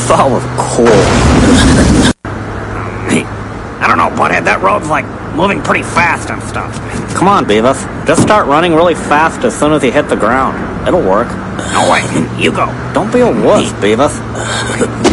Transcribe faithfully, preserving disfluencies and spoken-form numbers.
thought was cool. I don't know, Butthead, that road's like moving pretty fast and stuff. Come on, Beavis. Just start running really fast as soon as you hit the ground. It'll work. No way, you go. Don't be a wuss, Beavis.